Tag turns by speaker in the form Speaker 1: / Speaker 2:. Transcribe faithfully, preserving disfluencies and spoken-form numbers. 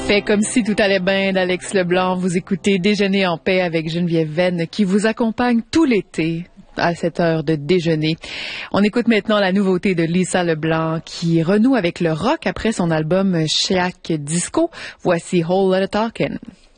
Speaker 1: Fait comme si tout allait bien d'Alex Leblanc. Vous écoutez Déjeuner en paix avec Geneviève Venn qui vous accompagne tout l'été à cette heure de déjeuner. On écoute maintenant la nouveauté de Lisa Leblanc qui renoue avec le rock après son album Chiac Disco. Voici Whole Lotta Talkin'.